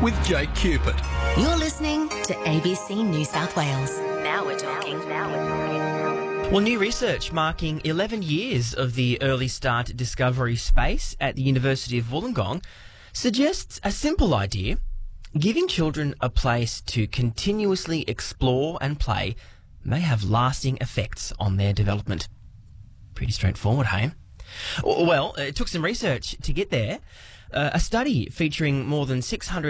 with Jake Cupid. You're listening to ABC New South Wales. Now we're talking. Well, new research marking 11 years of the Early Start Discovery Space at the University of Wollongong suggests a simple idea: giving children a place to continuously explore and play may have lasting effects on their development. Pretty straightforward, hey? Well, it took some research to get there. A study featuring more than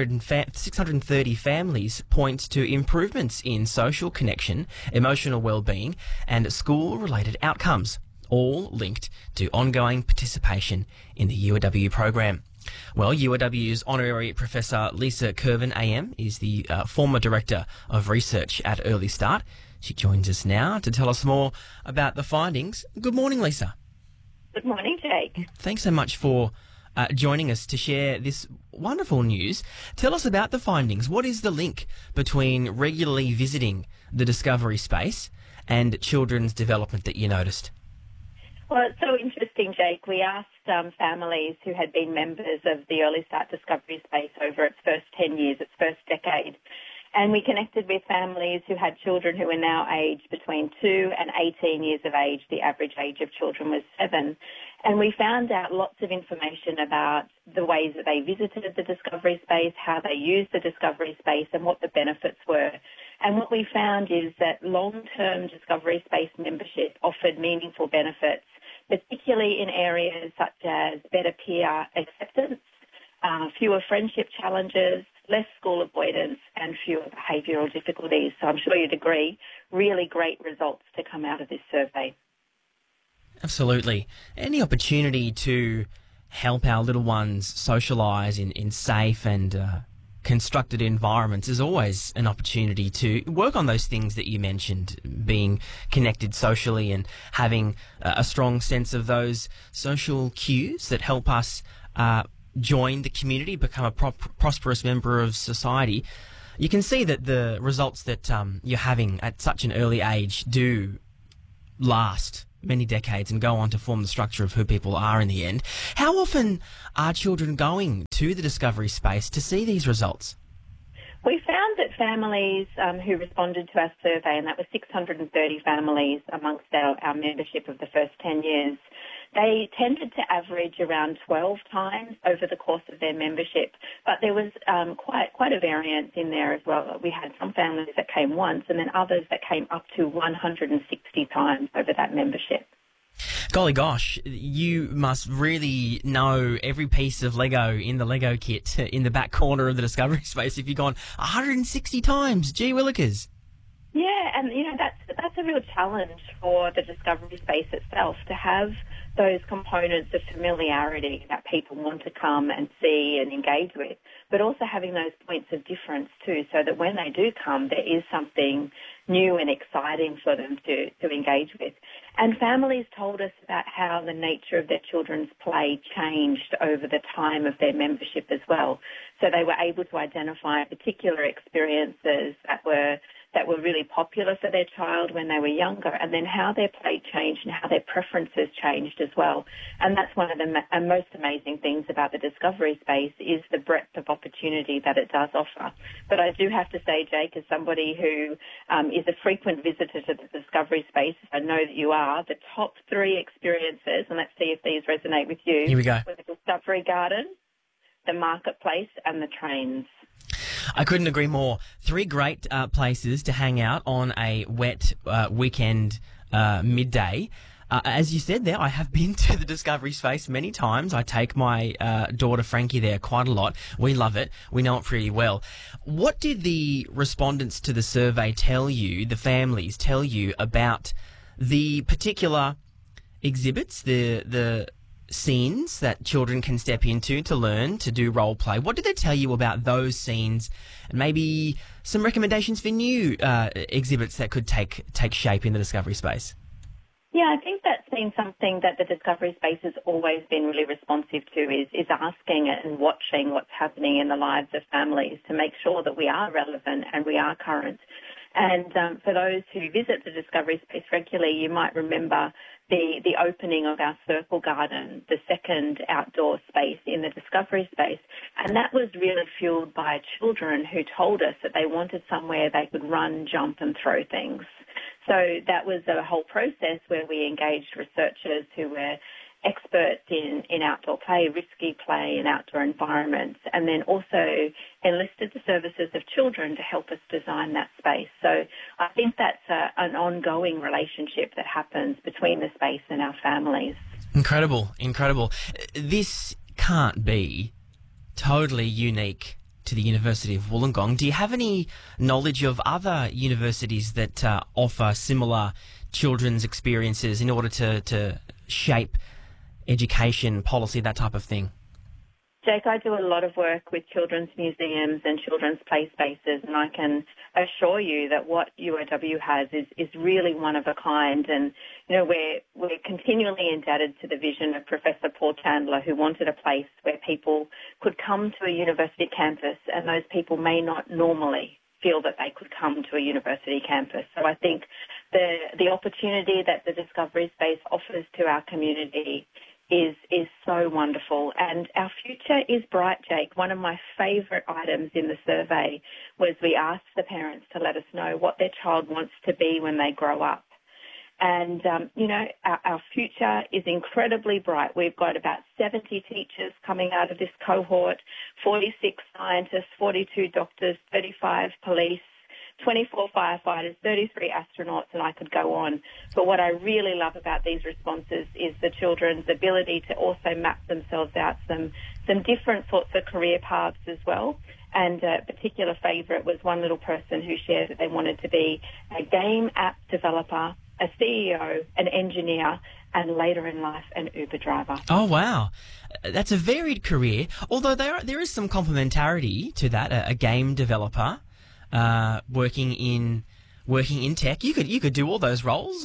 630 families points to improvements in social connection, emotional well-being and school-related outcomes, all linked to ongoing participation in the UOW program. Well, UOW's Honorary Professor Lisa Kirwan AM is the former Director of Research at Early Start. She joins us now to tell us more about the findings. Good morning, Lisa. Good morning, Jake. Thanks so much for joining us to share this wonderful news. Tell us about the findings. What is the link between regularly visiting the Discovery Space and children's development that you noticed? Well, it's so interesting, Jake. We asked families who had been members of the Early Start Discovery Space over its first 10 years, its first decade. And we connected with families who had children who are now aged between 2 and 18 years of age. The average age of children was 7. And we found out lots of information about the ways that they visited the Discovery Space, how they used the Discovery Space, and what the benefits were. And what we found is that long-term Discovery Space membership offered meaningful benefits, particularly in areas such as better peer acceptance, fewer friendship challenges, less school avoidance and fewer behavioural difficulties. So I'm sure you'd agree, really great results to come out of this survey. Absolutely. Any opportunity to help our little ones socialise in safe and constructed environments is always an opportunity to work on those things that you mentioned, being connected socially and having a strong sense of those social cues that help us join the community, become a prosperous member of society. You can see that the results that you're having at such an early age do last many decades and go on to form the structure of who people are in the end. How often are children going to the Discovery Space to see these results? We found that families who responded to our survey, and that was 630 families amongst our membership of the first 10 years, they tended to average around 12 times over the course of their membership, but there was quite a variance in there as well. We had some families that came once and then others that came up to 160 times over that membership. Golly gosh, you must really know every piece of Lego in the Lego kit in the back corner of the Discovery Space if you've gone 160 times. Gee willikers. Yeah, and that's a real challenge for the Discovery Space itself, to have those components of familiarity that people want to come and see and engage with, but also having those points of difference too, so that when they do come, there is something new and exciting for them to engage with. And families told us about how the nature of their children's play changed over the time of their membership as well. So they were able to identify particular experiences that were really popular for their child when they were younger, and then how their play changed and how their preferences changed as well. And that's one of the most amazing things about the Discovery Space, is the breadth of opportunity that it does offer. But I do have to say, Jake, as somebody who is a frequent visitor to the Discovery Space, I know that you are, the top 3 experiences, and let's see if these resonate with you. Here we go. Were the Discovery Garden, the Marketplace and the trains. I couldn't agree more. 3 great places to hang out on a wet weekend midday. As you said there, I have been to the Discovery Space many times. I take my daughter Frankie there quite a lot. We love it. We know it pretty well. What did the respondents to the survey tell you, the families tell you, about the particular exhibits, the scenes that children can step into to learn to do role play? What did they tell you about those scenes, and maybe some recommendations for new exhibits that could take shape in the Discovery Space? Yeah, I think that's been something that the Discovery Space has always been really responsive to, is asking and watching what's happening in the lives of families to make sure that we are relevant and we are current. And for those who visit the Discovery Space regularly, you might remember the opening of our circle garden, the second outdoor space in the discovery space. And that was really fueled by children who told us that they wanted somewhere they could run, jump and throw things. So that was a whole process where we engaged researchers who were experts in outdoor play, risky play and outdoor environments, and then also enlisted the services of children to help us design that space. So I think that's an ongoing relationship that happens between the space and our families. Incredible, incredible. This can't be totally unique to the University of Wollongong. Do you have any knowledge of other universities that offer similar children's experiences in order to shape education, policy, that type of thing? Jake, I do a lot of work with children's museums and children's play spaces, and I can assure you that what UOW has is really one of a kind. And, you know, we're continually indebted to the vision of Professor Paul Chandler, who wanted a place where people could come to a university campus, and those people may not normally feel that they could come to a university campus. So I think the opportunity that the Discovery Space offers to our community is so wonderful. And our future is bright, Jake. One of my favourite items in the survey was we asked the parents to let us know what their child wants to be when they grow up. And, you know, our future is incredibly bright. We've got about 70 teachers coming out of this cohort, 46 scientists, 42 doctors, 35 police, 24 firefighters, 33 astronauts, and I could go on. But what I really love about these responses is the children's ability to also map themselves out some different sorts of career paths as well. And a particular favourite was one little person who shared that they wanted to be a game app developer, a CEO, an engineer, and later in life, an Uber driver. Oh, wow. That's a varied career, although there is some complementarity to that, a game developer. Working in tech, you could do all those roles.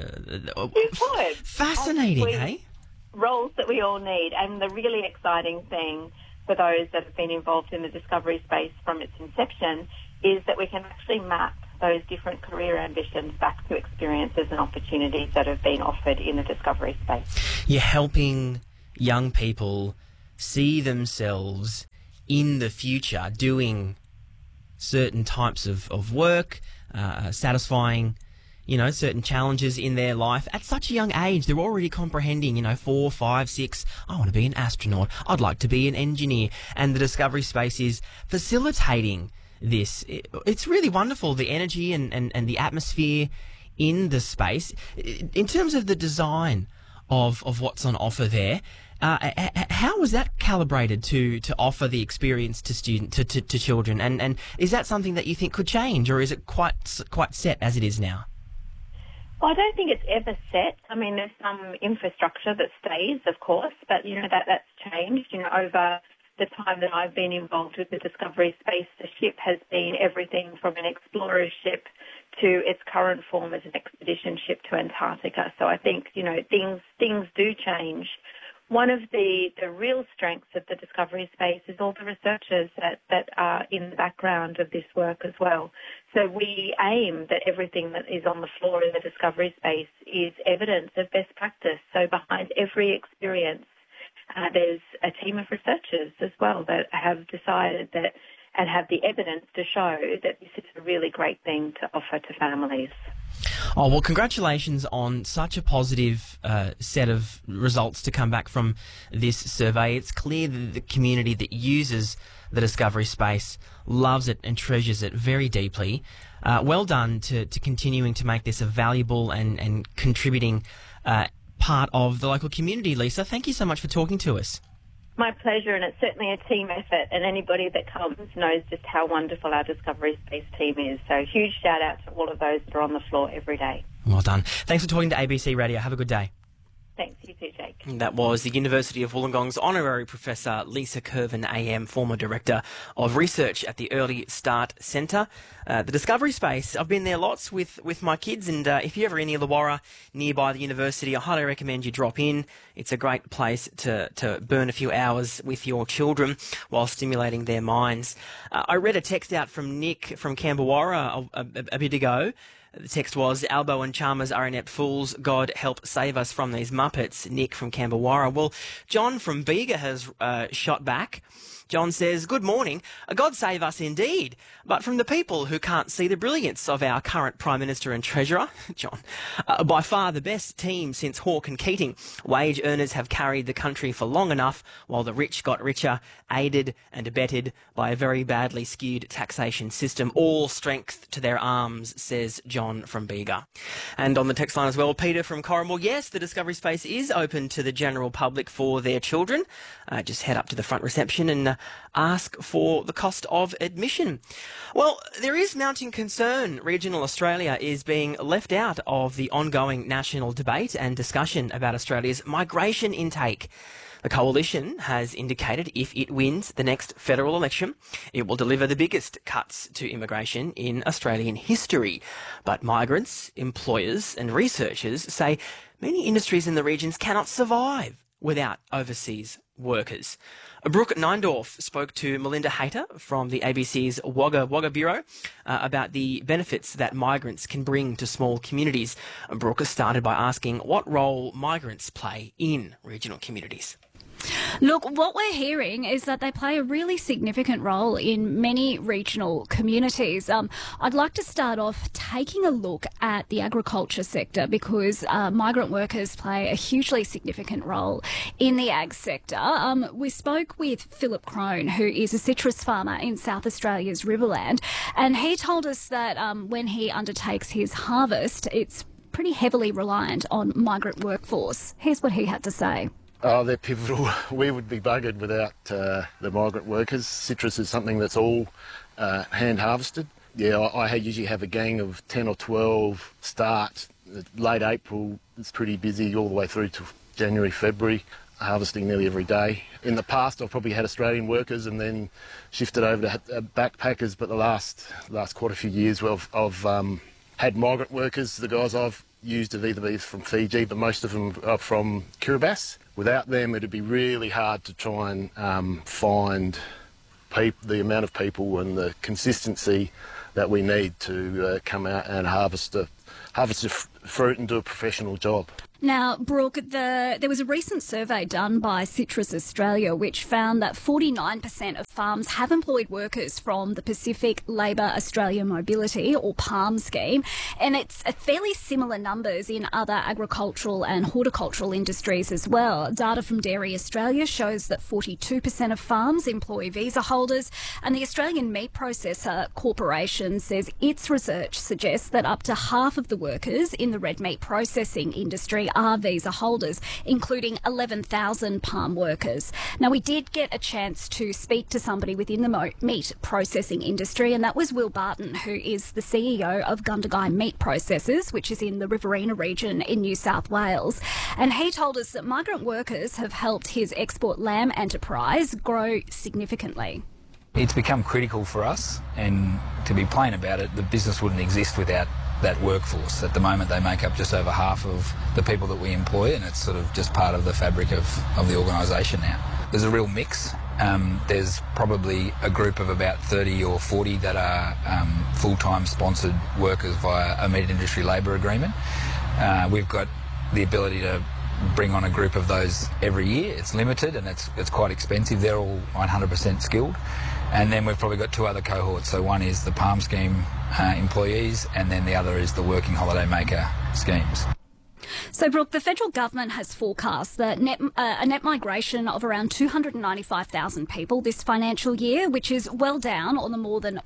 You could. Fascinating, hey? Roles that we all need, and the really exciting thing for those that have been involved in the Discovery Space from its inception is that we can actually map those different career ambitions back to experiences and opportunities that have been offered in the Discovery Space. You're helping young people see themselves in the future doing certain types of work, satisfying, you know, certain challenges in their life at such a young age. They're already comprehending, 4, 5, 6, I want to be an astronaut, I'd like to be an engineer. And the Discovery Space is facilitating this. It's really wonderful, the energy and the atmosphere in the space. In terms of the design of what's on offer there, how was that calibrated to offer the experience to children? And is that something that you think could change, or is it quite set as it is now? Well, I don't think it's ever set. I mean, there's some infrastructure that stays, of course, but, that's changed. Over the time that I've been involved with the Discovery Space, the ship has been everything from an explorer ship to its current form as an expedition ship to Antarctica. So I think, things do change. One of the real strengths of the Discovery Space is all the researchers that are in the background of this work as well. So we aim that everything that is on the floor in the Discovery Space is evidence of best practice. So behind every experience, there's a team of researchers as well that have decided that and have the evidence to show that this is a really great thing to offer to families. Oh, well, congratulations on such a positive set of results to come back from this survey. It's clear that the community that uses the Discovery Space loves it and treasures it very deeply. Well done to continuing to make this a valuable and contributing part of the local community, Lisa. Thank you so much for talking to us. My pleasure, and it's certainly a team effort, and anybody that comes knows just how wonderful our Discovery Space team is. So huge shout out to all of those that are on the floor every day. Well done. Thanks for talking to ABC Radio. Have a good day. Thanks, you too, Jake. That was the University of Wollongong's Honorary Professor Lisa Curvin AM, former Director of Research at the Early Start Centre. The Discovery Space, I've been there lots with my kids, and if you're ever in Illawarra, nearby the university, I highly recommend you drop in. It's a great place to burn a few hours with your children while stimulating their minds. I read a text out from Nick from Camberwarra a bit ago. The text was, Albo and Chalmers are inept fools. God help save us from these muppets. Nick from Camberwarra. Well, John from Bega has shot back. John says, good morning. God save us indeed, but from the people who can't see the brilliance of our current Prime Minister and Treasurer, John. By far the best team since Hawke and Keating. Wage earners have carried the country for long enough while the rich got richer, aided and abetted by a very badly skewed taxation system. All strength to their arms, says John from Bega. And on the text line as well, Peter from Corrimal. Yes, the Discovery Space is open to the general public for their children. Just head up to the front reception and ask for the cost of admission. Well, there is mounting concern regional Australia is being left out of the ongoing national debate and discussion about Australia's migration intake. The Coalition has indicated if it wins the next federal election, it will deliver the biggest cuts to immigration in Australian history. But migrants, employers and researchers say many industries in the regions cannot survive without overseas workers. Brooke Neindorf spoke to Melinda Hayter from the ABC's Wagga Wagga Bureau about the benefits that migrants can bring to small communities. Brooke started by asking what role migrants play in regional communities. Look, what we're hearing is that they play a really significant role in many regional communities. I'd like to start off taking a look at the agriculture sector because migrant workers play a hugely significant role in the ag sector. We spoke with Philip Crone, who is a citrus farmer in South Australia's Riverland, and he told us that when he undertakes his harvest, it's pretty heavily reliant on migrant workforce. Here's what he had to say. Oh, they're pivotal. We would be buggered without the migrant workers. Citrus is something that's all hand harvested. Yeah, I usually have a gang of 10 or 12 start. Late April, it's pretty busy all the way through to January, February, harvesting nearly every day. In the past, I've probably had Australian workers and then shifted over to backpackers, but the last quite a few years I've had migrant workers. The guys I've used have either been from Fiji, but most of them are from Kiribati. Without them, it'd be really hard to try and find the amount of people and the consistency that we need to come out and harvest the fruit and do a professional job. Now, Brooke, there was a recent survey done by Citrus Australia which found that 49% of farms have employed workers from the Pacific Labour Australia Mobility, or PALM scheme, and it's a fairly similar numbers in other agricultural and horticultural industries as well. Data from Dairy Australia shows that 42% of farms employ visa holders, and the Australian Meat Processor Corporation says its research suggests that up to half of the workers in the red meat processing industry are visa holders, including 11,000 palm workers. Now, we did get a chance to speak to somebody within the meat processing industry, and that was Will Barton, who is the CEO of Gundagai Meat Processors, which is in the Riverina region in New South Wales. And he told us that migrant workers have helped his export lamb enterprise grow significantly. It's become critical for us, and to be plain about it, the business wouldn't exist without that workforce. At the moment, they make up just over half of the people that we employ, and it's sort of just part of the fabric of the organisation now. There's a real mix. There's probably a group of about 30 or 40 that are full-time sponsored workers via a meat industry labour agreement. We've got the ability to bring on a group of those every year. It's limited and it's quite expensive. They're all 100% skilled. And then we've probably got two other cohorts. So one is the PALM scheme employees, and then the other is the working holiday maker schemes. So, Brooke, the federal government has forecast that a net migration of around 295,000 people this financial year, which is well down on the more than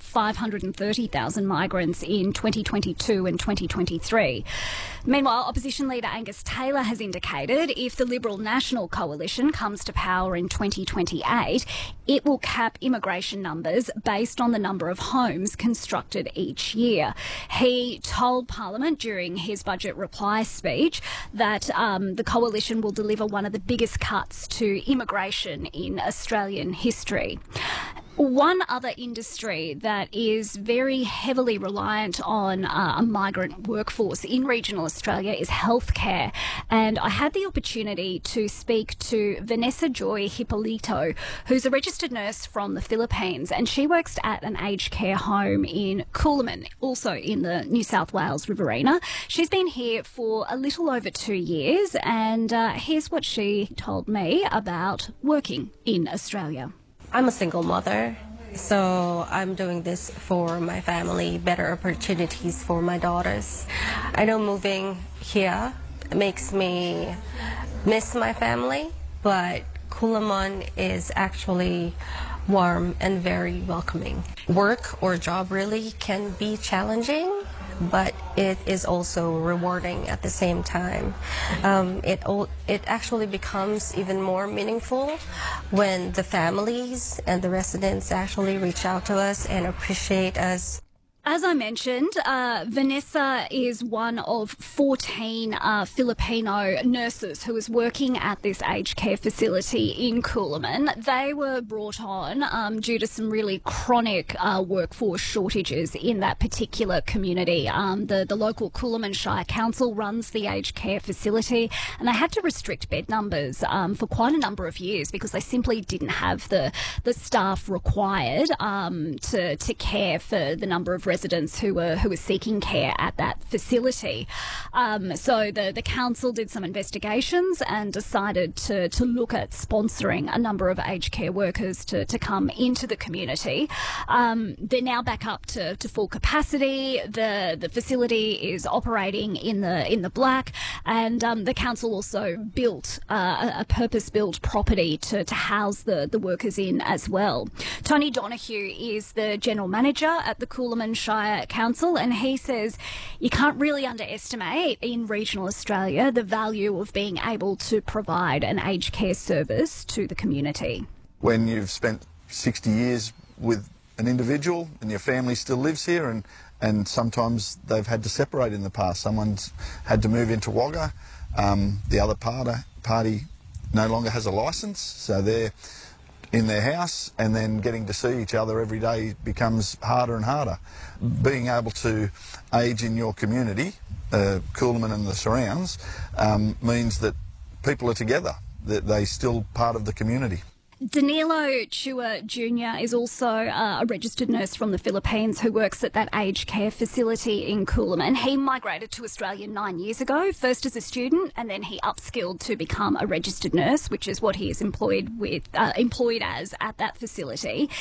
530,000 migrants in 2022 and 2023. Meanwhile, opposition leader Angus Taylor has indicated if the Liberal National Coalition comes to power in 2028, it will cap immigration numbers based on the number of homes constructed each year. He told Parliament during his budget reply speech that the coalition will deliver one of the biggest cuts to immigration in Australian history. One other industry that is very heavily reliant on a migrant workforce in regional Australia is healthcare. And I had the opportunity to speak to Vanessa Joy Hippolito, who's a registered nurse from the Philippines, and she works at an aged care home in Coolaman, also in the New South Wales Riverina. She's been here for a little over 2 years, and here's what she told me about working in Australia. I'm a single mother, so I'm doing this for my family, better opportunities for my daughters. I know moving here makes me miss my family, but Coolaman is actually warm and very welcoming. Work or job really can be challenging, but it is also rewarding at the same time. It actually becomes even more meaningful when the families and the residents actually reach out to us and appreciate us. As I mentioned, Vanessa is one of 14 Filipino nurses who is working at this aged care facility in Coolaman. They were brought on due to some really chronic workforce shortages in that particular community. The local Coolaman Shire Council runs the aged care facility, and they had to restrict bed numbers for quite a number of years because they simply didn't have the staff required to care for the number of residents who were seeking care at that facility. So the council did some investigations and decided to look at sponsoring a number of aged care workers to come into the community. They're now back up to full capacity. The facility is operating in the black, and the council also built a purpose-built property to house the workers in as well. Tony Donoghue is the general manager at the Coolaman Shire Council, and he says you can't really underestimate in regional Australia the value of being able to provide an aged care service to the community. When you've spent 60 years with an individual and your family still lives here, and sometimes they've had to separate in the past. Someone's had to move into Wagga. The other party no longer has a licence, so they're in their house, and then getting to see each other every day becomes harder and harder. Being able to age in your community, Coolaman and the surrounds, means that people are together, that they're still part of the community. Danilo Chua Jr. is also a registered nurse from the Philippines who works at that aged care facility in Coolaman. He migrated to Australia 9 years ago, first as a student, and then he upskilled to become a registered nurse, which is what he is employed as at that facility.